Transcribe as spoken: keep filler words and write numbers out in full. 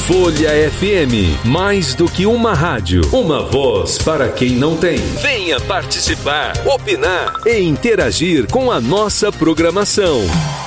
Folha F M, mais do que uma rádio, uma voz para quem não tem. Venha participar, opinar e interagir com a nossa programação.